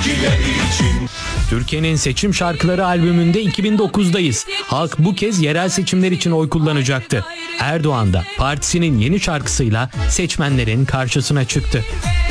Türkiye'nin Seçim Şarkıları albümünde 2009'dayız. Halk bu kez yerel seçimler için oy kullanacaktı. Erdoğan da partisinin yeni şarkısıyla seçmenlerin karşısına çıktı.